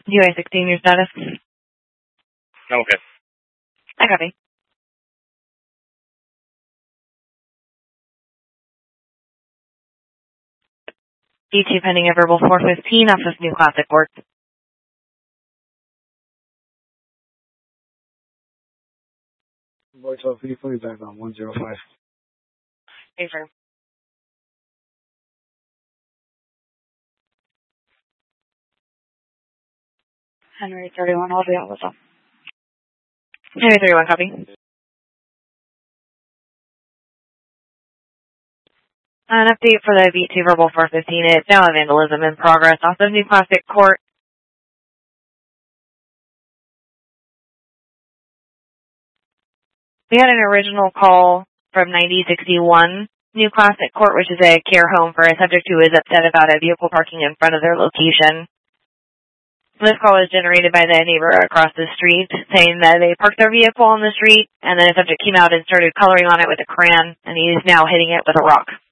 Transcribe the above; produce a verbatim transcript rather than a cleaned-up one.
U I sixteen, your status? Okay. I copy. D two pending a verbal four fifteen off of New Classic Court. Voice off, you back on one zero five. Hey, sir. Henry thirty-one, I'll be out with them. Henry thirty-one, copy. An update for the V two verbal four fifteen. It's now a vandalism in progress off of New Classic Court. We had an original call from ninety sixty-one New Classic Court, which is a care home for a subject who is upset about a vehicle parking in front of their location. This call was generated by the neighbor across the street, saying that they parked their vehicle on the street, and then a subject came out and started coloring on it with a crayon, and he is now hitting it with a rock.